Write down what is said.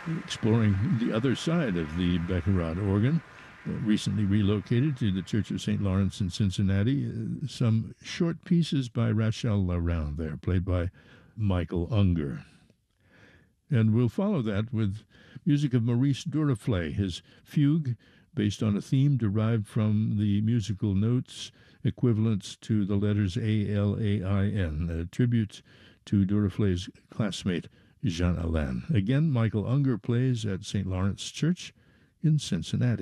exploring the other side of the Baccarat organ, recently relocated to the Church of St. Lawrence in Cincinnati. Some short pieces by Rachel Larrain there, played by Michael Unger. And we'll follow that with music of Maurice Duruflé, his fugue based on a theme derived from the musical notes equivalents to the letters A-L-A-I-N, a tribute to Duruflé's classmate Jean Alain. Again, Michael Unger plays at St. Lawrence Church in Cincinnati.